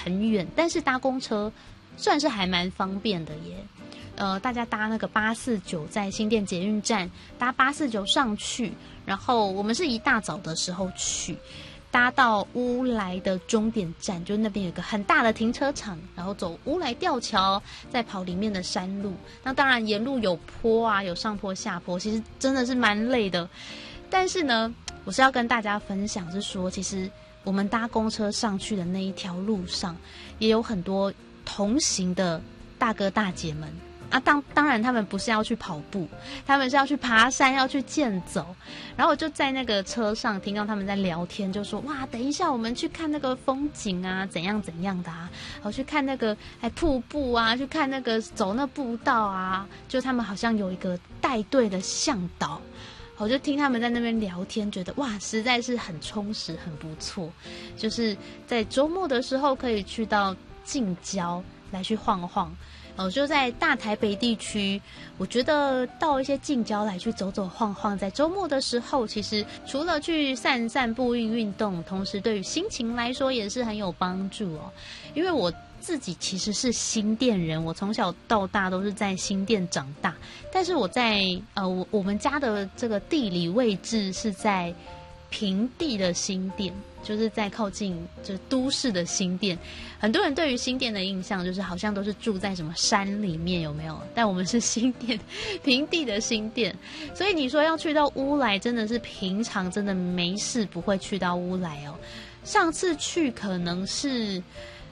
很远，但是搭公车算是还蛮方便的耶。大家搭那个849在新店捷运站搭849上去，然后我们是一大早的时候去，搭到乌来的终点站，就那边有一个很大的停车场，然后走乌来吊桥，再跑里面的山路。那当然沿路有坡啊，有上坡下坡，其实真的是蛮累的。但是呢，我是要跟大家分享是说，其实我们搭公车上去的那一条路上，也有很多同行的大哥大姐们。当然他们不是要去跑步，他们是要去爬山，要去健走。然后我就在那个车上听到他们在聊天，就说哇，等一下我们去看那个风景啊，怎样怎样的啊，我去看那个瀑布啊，去看那个走那步道啊，就他们好像有一个带队的向导。我就听他们在那边聊天，觉得哇，实在是很充实，很不错。就是在周末的时候可以去到近郊来去晃晃。就在大台北地区，我觉得到一些近郊来去走走晃晃，在周末的时候，其实除了去散散步运动，同时对于心情来说也是很有帮助哦。因为我自己其实是新店人，我从小到大都是在新店长大，但是我在我们家的这个地理位置是在平地的新店，就是在靠近就是都市的新店。很多人对于新店的印象就是好像都是住在什么山里面，有没有？但我们是新店平地的新店，所以你说要去到乌来，真的是平常真的没事不会去到乌来哦。上次去可能是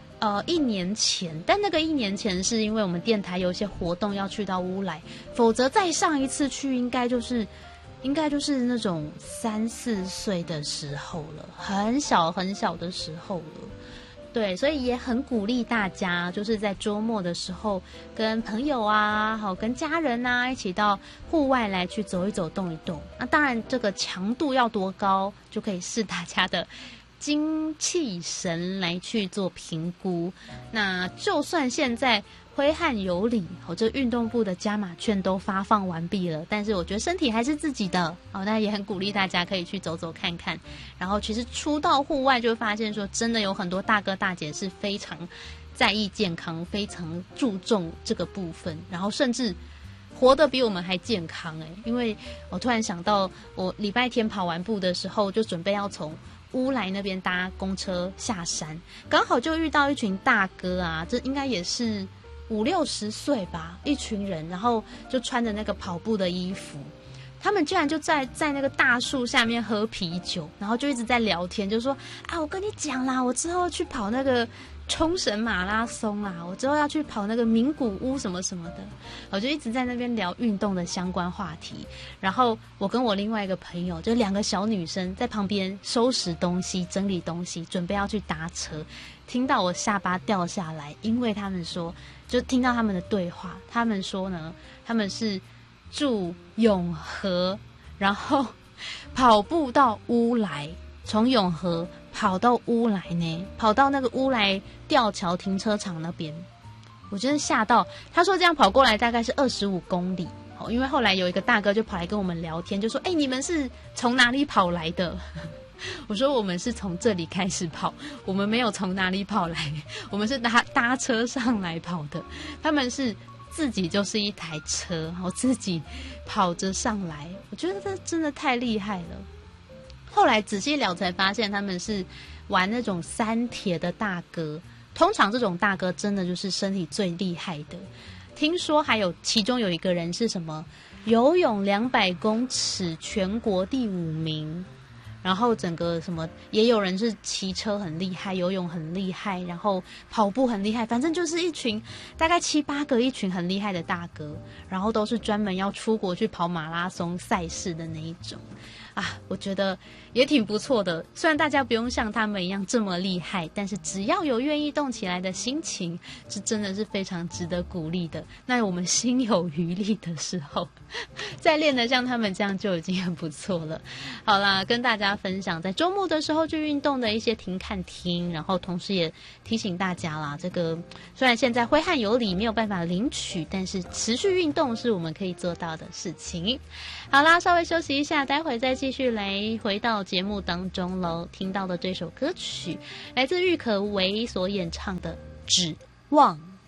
1年前，但那个1年前是因为我们电台有一些活动要去到乌来，否则再上一次去应该就是那种3、4岁的时候了，很小很小的时候了。对，所以也很鼓励大家，就是在周末的时候，跟朋友啊，好跟家人啊，一起到户外来去走一走、动一动。那当然，这个强度要多高，就可以视大家的精气神来去做评估。那就算现在挥汗有理，这运动部的加码券都发放完毕了，但是我觉得身体还是自己的，那也很鼓励大家可以去走走看看。然后其实出到户外就发现说，真的有很多大哥大姐是非常在意健康，非常注重这个部分，然后甚至活得比我们还健康因为我突然想到，我礼拜天跑完步的时候，就准备要从乌来那边搭公车下山，刚好就遇到一群大哥啊，这应该也是50、60岁吧，一群人，然后就穿着那个跑步的衣服，他们居然就在那个大树下面喝啤酒，然后就一直在聊天，就说我跟你讲啦，我之后去跑那个冲绳马拉松啦，我之后要去跑那个名古屋什么什么的，我就一直在那边聊运动的相关话题。然后我跟我另外一个朋友，就2个小女生在旁边收拾东西、整理东西，准备要去搭车，听到我下巴掉下来，因为他们说，就听到他们的对话，他们说呢，他们是住永和，然后跑步到乌来，从永和跑到乌来呢，跑到那个乌来吊桥停车场那边，我真的吓到。他说这样跑过来大概是25公里，因为后来有一个大哥就跑来跟我们聊天，就说你们是从哪里跑来的？我说我们是从这里开始跑，我们没有从哪里跑来，我们是搭车上来跑的。他们是自己就是一台车，然后自己跑着上来，我觉得这真的太厉害了。后来仔细聊才发现，他们是玩那种3铁的大哥，通常这种大哥真的就是身体最厉害的。听说还有其中有一个人是什么游泳200公尺全国第5名。然后整个什么也有人是骑车很厉害，游泳很厉害，然后跑步很厉害，反正就是一群大概7、8个一群很厉害的大哥，然后都是专门要出国去跑马拉松赛事的那一种我觉得也挺不错的。虽然大家不用像他们一样这么厉害，但是只要有愿意动起来的心情，是真的是非常值得鼓励的。那我们心有余力的时候，再练得像他们这样就已经很不错了。好啦，跟大家分享在周末的时候去运动的一些停看听，然后同时也提醒大家啦，这个虽然现在挥汗有理没有办法领取，但是持续运动是我们可以做到的事情。好啦，稍微休息一下，待会再继继续来回到节目当中喽，听到的这首歌曲来自郁可唯所演唱的《指望》。